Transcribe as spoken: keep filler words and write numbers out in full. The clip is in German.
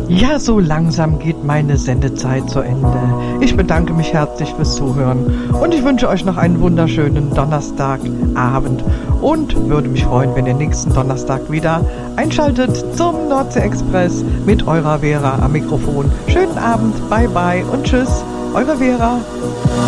Ja, so langsam geht meine Sendezeit zu Ende. Ich bedanke mich herzlich fürs Zuhören und ich wünsche euch noch einen wunderschönen Donnerstagabend und würde mich freuen, wenn ihr nächsten Donnerstag wieder einschaltet zum Nordsee-Express mit eurer Vera am Mikrofon. Schönen Abend, bye bye und tschüss, eure Vera.